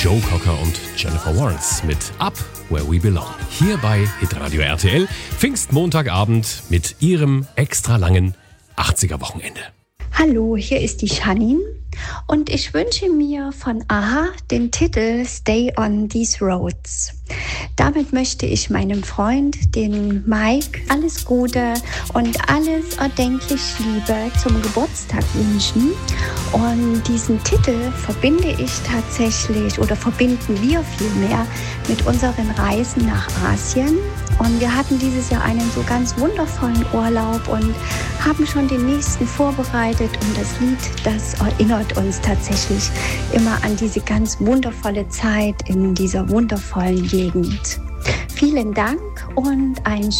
Joe Cocker und Jennifer Warnes mit Up Where We Belong. Hier bei Hitradio RTL, Pfingstmontagabend mit Ihrem extra langen 80er-Wochenende. Hallo, hier ist die Janine und ich wünsche mir von a-ha den Titel Stay on These Roads. Damit möchte ich meinem Freund, den Mike, alles Gute und alles erdenklich Liebe zum Geburtstag wünschen. Und diesen Titel verbinde ich tatsächlich oder verbinden wir vielmehr mit unseren Reisen nach Asien. Und wir hatten dieses Jahr einen so ganz wundervollen Urlaub und haben schon den nächsten vorbereitet. Und das Lied, das erinnert uns tatsächlich immer an diese ganz wundervolle Zeit in dieser wundervollen Gegend. Vielen Dank und ein